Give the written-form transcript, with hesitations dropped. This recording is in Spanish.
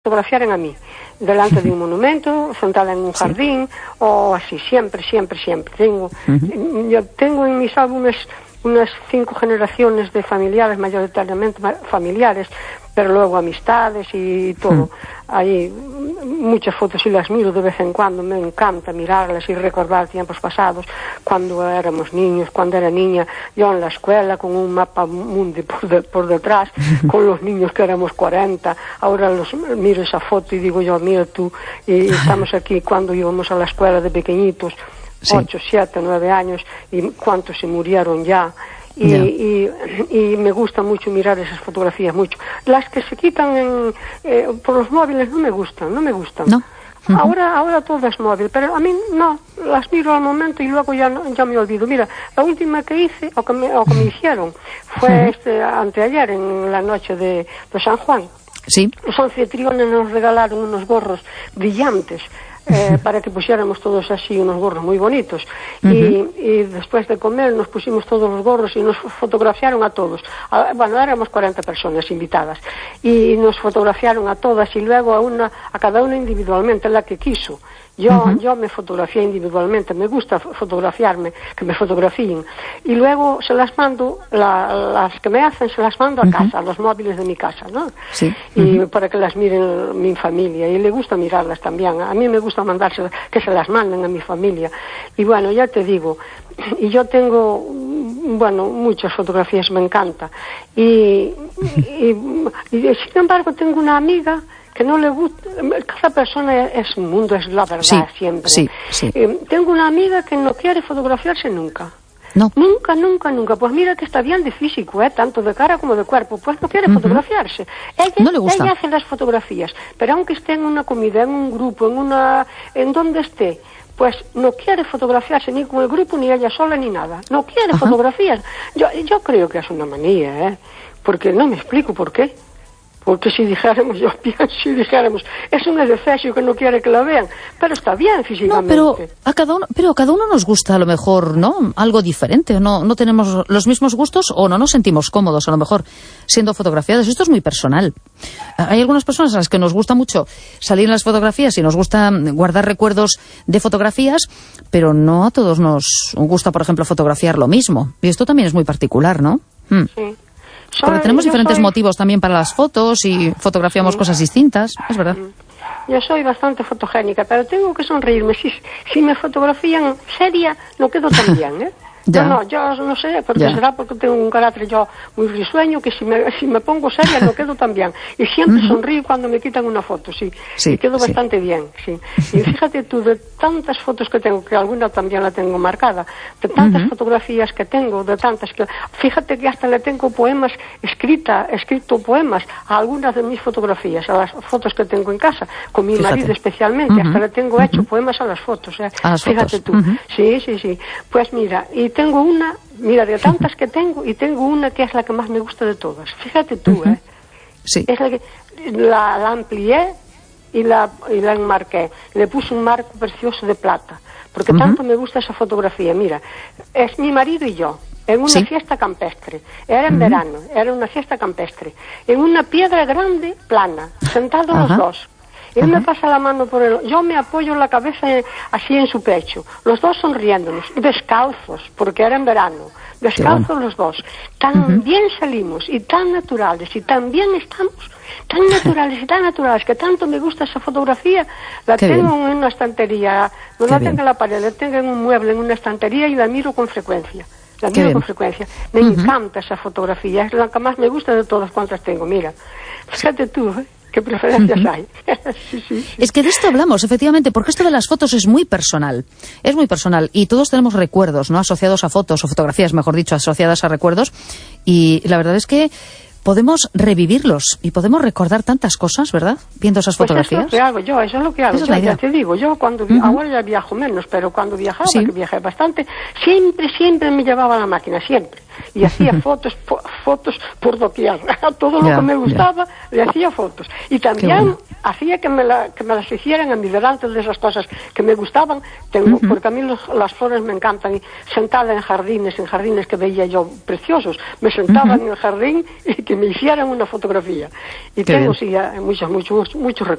fotografiaran a mí, delante de un monumento, sentada en un jardín, o así, siempre. Yo tengo en mis álbumes unas 5 generaciones de familiares, mayoritariamente familiares, pero luego amistades y todo. Hay muchas fotos y las miro de vez en cuando, me encanta mirarlas y recordar tiempos pasados, cuando éramos niños, cuando era niña, yo en la escuela con un mapa mundi por detrás, con los niños que éramos 40, ahora miro esa foto y digo yo, mira tú, y estamos aquí cuando íbamos a la escuela de pequeñitos, 8, 7, 9 años, y cuántos se murieron ya. Y me gusta mucho mirar esas fotografías, mucho. Las que se quitan por los móviles no me gustan. No. Ahora todo es móvil, pero a mí no, las miro al momento y luego ya me olvido. Mira, la última que hice, o que me hicieron, fue anteayer, en la noche de San Juan. Sí. Los anfitriones nos regalaron unos gorros brillantes, para que pusiéramos todos así unos gorros muy bonitos, y después de comer nos pusimos todos los gorros y nos fotografiaron a todos. Bueno, éramos 40 personas invitadas y nos fotografiaron a todas, y luego a cada una individualmente, la que quiso. Yo me fotografié individualmente, me gusta fotografiarme, que me fotografíen, y luego se las mando, las que me hacen se las mando a casa, a los móviles de mi casa, ¿no? Sí. Y para que las miren mi familia, y le gusta mirarlas también. A mí me gusta mandárselas, que se las manden a mi familia. Y bueno, ya te digo, y yo tengo, bueno, muchas fotografías, me encanta. Y sin embargo tengo una amiga que no le gusta. Cada persona es un mundo, es la verdad, siempre. Sí. Tengo una amiga que no quiere fotografiarse nunca. No. Nunca. Pues mira que está bien de físico, tanto de cara como de cuerpo. Pues no quiere fotografiarse. No le gusta. Ella hace las fotografías, pero aunque esté en una comida, en un grupo, en donde esté, pues no quiere fotografiarse ni con el grupo, ni ella sola, ni nada. No quiere fotografías. Yo creo que es una manía, porque no me explico por qué. Porque si dijéramos, es un exceso que no quiere que la vean, pero está bien físicamente. No, pero a cada uno nos gusta a lo mejor, ¿no? Algo diferente, no tenemos los mismos gustos o no nos sentimos cómodos a lo mejor siendo fotografiados. Esto es muy personal. Hay algunas personas a las que nos gusta mucho salir en las fotografías y nos gusta guardar recuerdos de fotografías, pero no a todos nos gusta, por ejemplo, fotografiar lo mismo. Y esto también es muy particular, ¿no? Sí. Porque tenemos diferentes motivos también para las fotos y fotografiamos cosas distintas, es verdad. Yo soy bastante fotogénica, pero tengo que sonreírme. Si me fotografían seria, no quedo tan bien, Yo no sé, porque será porque tengo un carácter yo muy risueño, que si me pongo seria no quedo tan bien. Y siempre sonrío cuando me quitan una foto, y quedo bastante bien, Y fíjate tú, de tantas fotos que tengo, que alguna también la tengo marcada, de tantas fotografías que tengo, fíjate que hasta le tengo poemas, escrito poemas a algunas de mis fotografías, a las fotos que tengo en casa, con mi marido especialmente, hasta le tengo hecho poemas a las fotos, fíjate tú. Sí. Pues mira, y tengo una, de tantas que tengo, y tengo una que es la que más me gusta de todas. Fíjate tú, Sí. Es la que la amplié y la enmarqué. Le puse un marco precioso de plata, porque tanto me gusta esa fotografía. Mira, es mi marido y yo en una fiesta campestre. Era en verano, era una fiesta campestre, en una piedra grande, plana, sentados los dos. Él me pasa la mano yo me apoyo la cabeza así en su pecho, los dos sonriéndonos, descalzos, porque era en verano, descalzos los dos. Tan bien salimos, y tan naturales, y tan bien estamos, tan naturales, que tanto me gusta esa fotografía. La tengo en una estantería, no la tengo en la pared, la tengo en un mueble, en una estantería, y la miro con frecuencia. Me encanta esa fotografía, es la que más me gusta de todas cuantas tengo. Mira, fíjate tú, ¿qué preferencias hay? Sí. Es que de esto hablamos, efectivamente, porque esto de las fotos es muy personal, y todos tenemos recuerdos, ¿no?, asociados a fotos, o fotografías, mejor dicho, asociadas a recuerdos, y la verdad es que podemos revivirlos y podemos recordar tantas cosas, ¿verdad?, viendo esas fotografías. Eso es lo que hago yo, ya te digo, yo cuando ahora ya viajo menos, pero cuando viajaba, que viajé bastante, siempre me llevaba la máquina, siempre. Y hacía fotos por doquier. Todo lo que me gustaba, le hacía fotos. Y también hacía que me las hicieran a mí delante de esas cosas que me gustaban. Porque a mí las flores me encantan. Y sentada en jardines que veía yo preciosos, me sentaba en el jardín y que me hicieran una fotografía. Y tengo muchos recuerdos.